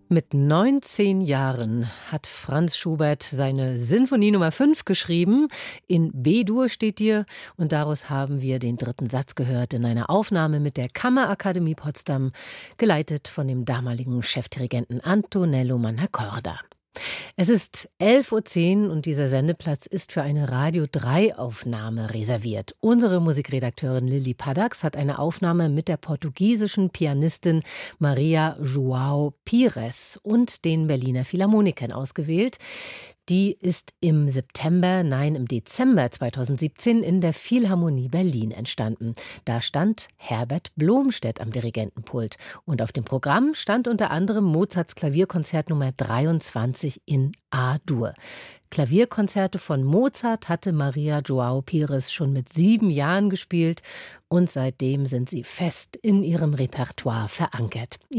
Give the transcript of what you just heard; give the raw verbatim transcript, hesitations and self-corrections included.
Mit neunzehn Jahren hat Franz Schubert seine Sinfonie Nummer fünf geschrieben. In B-Dur steht die und daraus haben wir den dritten Satz gehört in einer Aufnahme mit der Kammerakademie Potsdam, geleitet von dem damaligen Chefdirigenten Antonello Mannacorda. Es ist elf Uhr zehn und dieser Sendeplatz ist für eine Radio drei Aufnahme reserviert. Unsere Musikredakteurin Lilly Paddax hat eine Aufnahme mit der portugiesischen Pianistin Maria João Pires und den Berliner Philharmonikern ausgewählt. Die ist im September, nein, im Dezember zweitausendsiebzehn in der Philharmonie Berlin entstanden. Da stand Herbert Blomstedt am Dirigentenpult. Und auf dem Programm stand unter anderem Mozarts Klavierkonzert Nummer dreiundzwanzig in A-Dur. Klavierkonzerte von Mozart hatte Maria João Pires schon mit sieben Jahren gespielt und seitdem sind sie fest in ihrem Repertoire verankert.